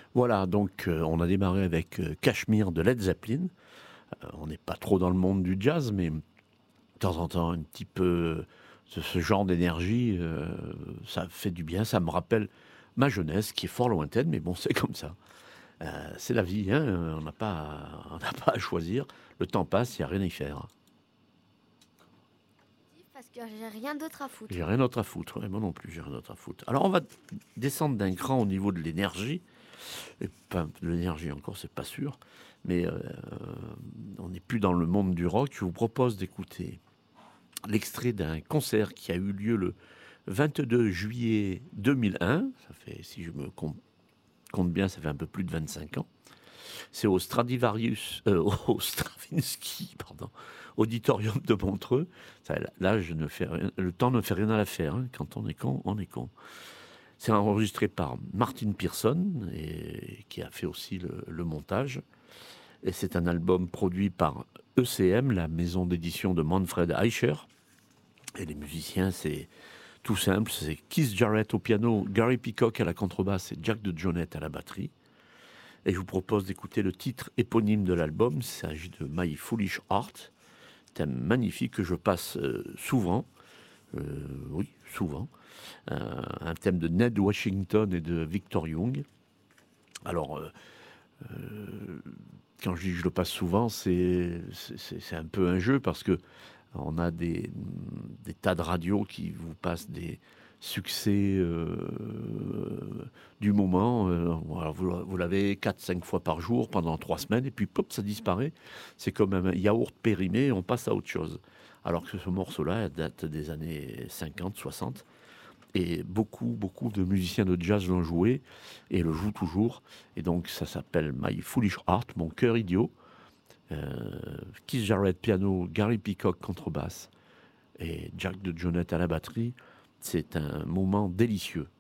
Voilà, donc on a démarré avec Cashmere de Led Zeppelin. On n'est pas trop dans le monde du jazz, mais de temps en temps, un petit peu ce genre d'énergie, ça fait du bien. Ça me rappelle ma jeunesse, qui est fort lointaine, mais bon, c'est comme ça. C'est la vie, hein, on n'a pas à choisir. Le temps passe, il n'y a rien à y faire. Parce que j'ai rien d'autre à J'ai foutre. rien d'autre à foutre. Ouais, moi non plus, j'ai rien d'autre à foutre. Alors, on va descendre d'un cran au niveau de l'énergie. Et pas de l'énergie encore, c'est pas sûr. Mais on n'est plus dans le monde du rock. Je vous propose d'écouter l'extrait d'un concert qui a eu lieu le 22 juillet 2001. Ça fait, si je me compte bien, ça fait un peu plus de 25 ans. C'est au Stradivarius, au Stravinsky, pardon, Auditorium de Montreux. Ça, là, je ne fais rien, le temps ne fait rien à l'affaire. Hein. Quand on est con, on est con. C'est enregistré par Martin Pearson, qui a fait aussi le montage. Et c'est un album produit par ECM, la maison d'édition de Manfred Eicher. Et les musiciens, c'est tout simple, c'est Keith Jarrett au piano, Gary Peacock à la contrebasse et Jack DeJohnette à la batterie. Et je vous propose d'écouter le titre éponyme de l'album. Il s'agit de My Foolish Heart, thème magnifique que je passe souvent. Oui, souvent. Un thème de Ned Washington et de Victor Young. Alors, quand je dis que je le passe souvent, c'est un peu un jeu parce que on a des tas de radios qui vous passent des succès du moment. Voilà, vous l'avez 4-5 fois par jour pendant 3 semaines et puis pop, ça disparaît. C'est comme un yaourt périmé et on passe à autre chose. Alors que ce morceau-là date des années 50, 60. Et beaucoup de musiciens de jazz l'ont joué et le jouent toujours. Et donc ça s'appelle My Foolish Heart, mon cœur idiot. Keith Jarrett piano, Gary Peacock contrebasse et Jack DeJohnette à la batterie. C'est un moment délicieux.